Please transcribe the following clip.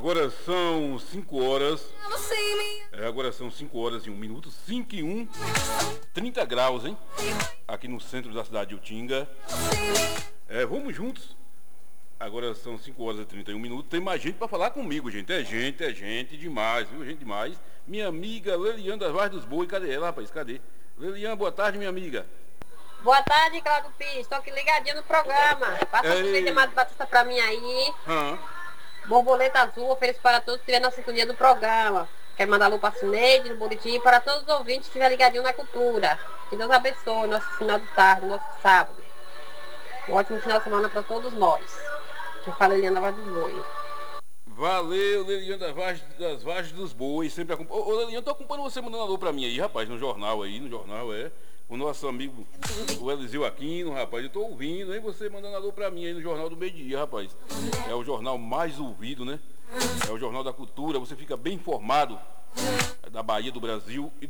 Agora são 5 horas. Agora são 5 horas e 1 minuto. 5 e 1. 30 graus, hein? Aqui no centro da cidade de Utinga. Vamos juntos. Agora são 5 horas e 31 minutos. Tem mais gente pra falar comigo, gente. É gente demais, viu? Gente demais. Minha amiga Leliane das Vargens dos Boi. Cadê ela, rapaz? Cadê? Leliane, boa tarde, minha amiga. Boa tarde, Cláudio Pires. Estou aqui ligadinho no programa. Passa um vídeo de Mato Batista pra mim aí. Borboleta azul, ofereço para todos que estiverem na sintonia do programa. Quero mandar alô para Cineide, no boletim, e para todos os ouvintes que estiverem ligadinho na cultura. Que Deus abençoe nosso final de tarde, nosso sábado. Um ótimo final de semana para todos nós. Que fala Leliane das Vargens dos Boi. Valeu, Leliane das Vargens dos Boi. Sempre acompanha. Ô, Leliane, tô acompanhando você mandando alô pra mim aí, rapaz, no jornal, o nosso amigo, o Eliseu Aquino, rapaz, eu tô ouvindo, hein, você mandando alô pra mim aí no Jornal do Meio-Dia, rapaz. É o jornal mais ouvido, né? É o Jornal da Cultura, você fica bem informado da Bahia, do Brasil e